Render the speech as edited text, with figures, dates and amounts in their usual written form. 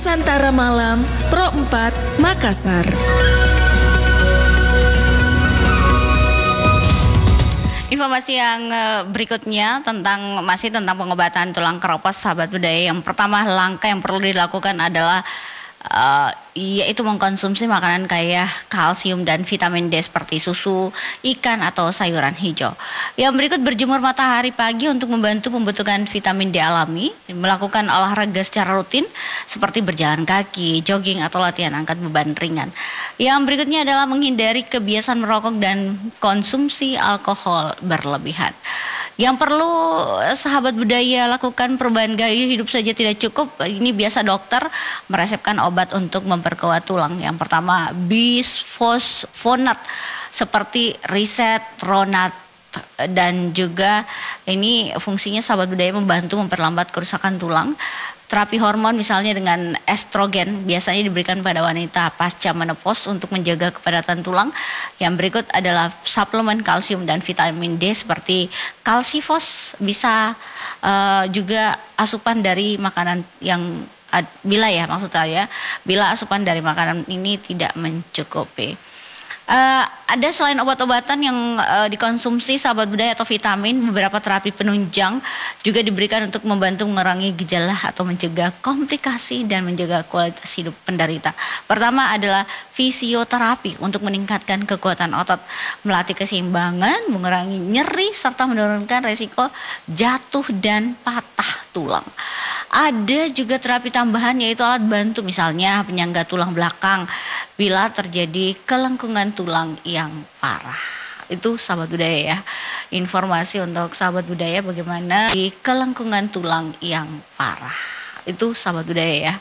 Nusantara Malam Pro 4 Makassar. Informasi yang berikutnya masih tentang pengobatan tulang keropos, sahabat budaya. Yang pertama, langkah yang perlu dilakukan adalah yaitu mengkonsumsi makanan kaya kalsium dan vitamin D seperti susu, ikan atau sayuran hijau. Yang berikut, berjemur matahari pagi untuk membantu pembentukan vitamin D alami, melakukan olahraga secara rutin seperti berjalan kaki, jogging atau latihan angkat beban ringan. Yang berikutnya adalah menghindari kebiasaan merokok dan konsumsi alkohol berlebihan. Yang perlu sahabat budaya lakukan, perubahan gaya hidup saja tidak cukup. Ini biasa dokter meresepkan obat untuk memperkuat tulang. Yang pertama, bisfosfonat seperti Risetronat, dan juga ini fungsinya sahabat budaya membantu memperlambat kerusakan tulang. Terapi hormon misalnya dengan estrogen biasanya diberikan pada wanita pasca menopause untuk menjaga kepadatan tulang. Yang berikut adalah suplemen kalsium dan vitamin D seperti Kalsifos, bisa juga asupan dari makanan yang bila asupan dari makanan ini tidak mencukupi. Ada selain obat-obatan yang dikonsumsi sahabat budaya atau vitamin, beberapa terapi penunjang juga diberikan untuk membantu mengurangi gejala atau mencegah komplikasi dan menjaga kualitas hidup penderita. Pertama adalah fisioterapi untuk meningkatkan kekuatan otot, melatih keseimbangan, mengurangi nyeri serta menurunkan resiko jatuh dan patah tulang. Ada juga terapi tambahan yaitu alat bantu, misalnya penyangga tulang belakang bila terjadi kelengkungan tulang yang parah. Itu sahabat budaya ya. Informasi untuk sahabat budaya bagaimana di kelengkungan tulang yang parah. Itu sahabat budaya ya.